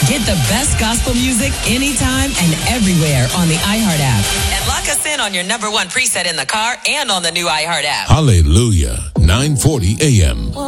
Get the best gospel music anytime and everywhere on the iHeart app. And lock us in on your number one preset in the car and on the new iHeart app. Hallelujah. 940 AM.